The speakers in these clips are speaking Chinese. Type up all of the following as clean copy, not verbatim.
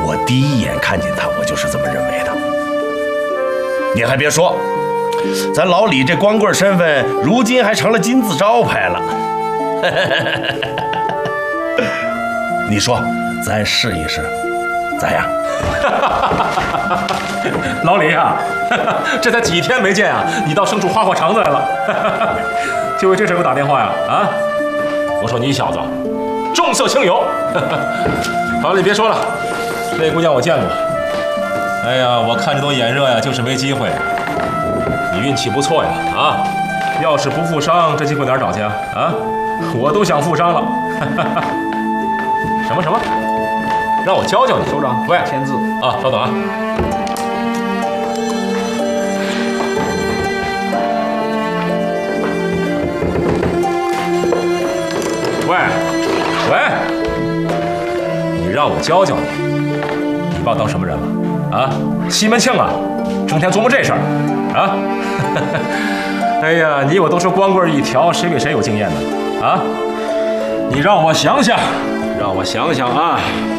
我第一眼看见他，我就是这么认为的。你还别说，咱老李这光棍身份，如今还成了金字招牌了。你说，咱试一试，咋样？ 老李啊，这才几天没见啊，你倒生出花花肠子来了。就为这事给我打电话呀？啊！我说你小子重色轻友。好了，你别说了，那姑娘我见过。哎呀，我看着都眼热呀，就是没机会。你运气不错呀，啊！要是不负伤，这机会哪儿找去啊？啊！我都想负伤了。什么？让我教教你，首长。喂，签字啊，稍等啊。喂，你让我教教你，你把我当什么人了？啊，西门庆啊，整天琢磨这事儿，啊？哎呀，你我都是光棍一条，谁比谁有经验呢？啊，你让我想想啊。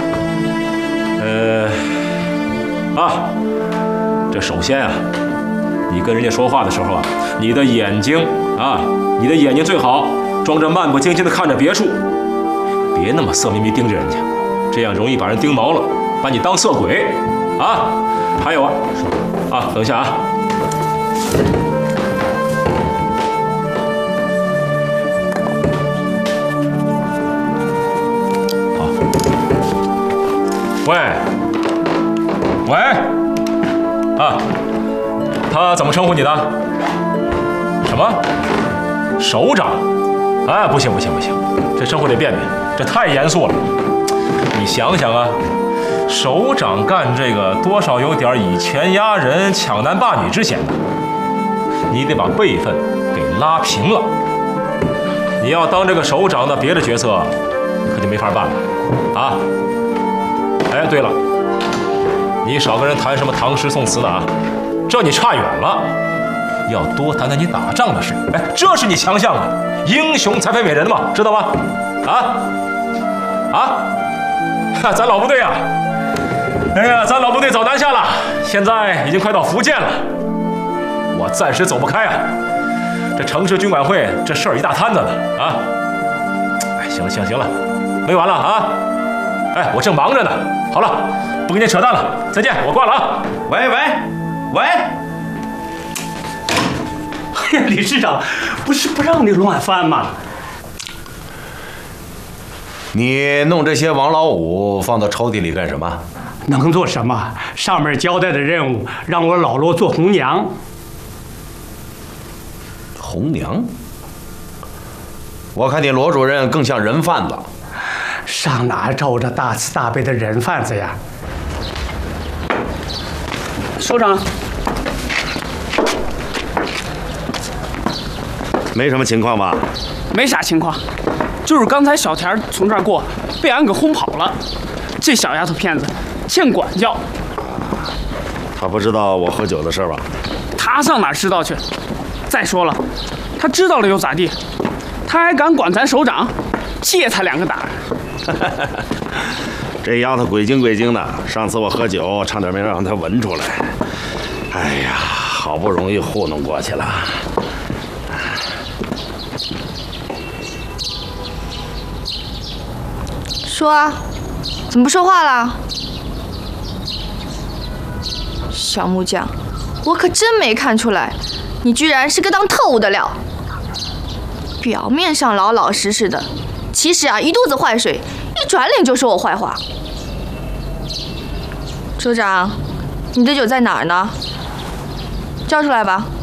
这首先啊，你跟人家说话的时候啊，你的眼睛最好装着漫不经心的看着别处，别那么色眯眯盯着人家，这样容易把人盯毛了，把你当色鬼啊。还有啊，等一下啊。好，喂，啊，他怎么称呼你的？什么？首长？哎，不行，这称呼得变变，这太严肃了。你想想啊，首长干这个多少有点以权压人、抢男霸女之嫌的，你得把辈分给拉平了。你要当这个首长的别的角色，可就没法办了啊。哎，对了，你少跟人谈什么唐诗宋词的啊，这你差远了。要多谈谈你打仗的事，哎，这是你强项啊，英雄才配美人嘛，知道吗？咱老部队啊，哎呀，咱老部队早南下了，现在已经快到福建了，我暂时走不开啊。这城市军管会这事儿一大摊子呢啊！哎，行了，没完了啊！哎，我正忙着呢。好了，不跟你扯淡了，再见，我挂了啊！ 喂。 哎呀，理事长，不是不让你乱翻吗？ 你弄这些王老五放到抽屉里干什么？ 能做什么？上面交代的任务让我老罗做红娘。 红娘？我看你罗主任更像人贩子。 上哪招着大慈大悲的人贩子呀？首长。 没什么情况吧？ 没啥情况，就是刚才小田从这儿过，被俺给轰跑了。这小丫头片子欠管教。 他不知道我喝酒的事吧？ 他上哪知道去？再说了，他知道了又咋地？他还敢管咱首长，借他2个胆。 这丫头鬼精的，上次我喝酒差点没让她闻出来。哎呀，好不容易糊弄过去了。 说啊，怎么不说话了？小木匠，我可真没看出来，你居然是个当特务的料。表面上老老实实的，其实啊一肚子坏水，一转脸就说我坏话。首长，你的酒在哪儿呢？交出来吧。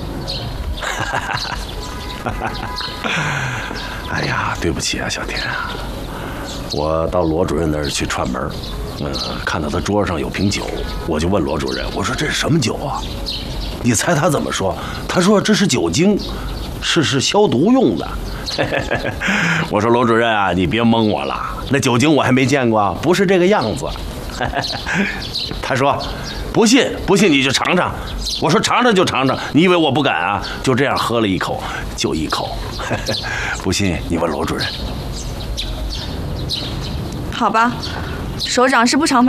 哎呀，对不起啊，小田啊。我到罗主任那儿去串门，看到他桌上有瓶酒，我就问罗主任，我说这是什么酒啊？你猜他怎么说？他说这是酒精，是消毒用的。我说罗主任啊，你别蒙我了，那酒精我还没见过，不是这个样子。他说不信你就尝尝。我说尝尝就尝尝，你以为我不敢啊？就这样喝了一口，就一口。不信你问罗主任。 好吧，首长是不常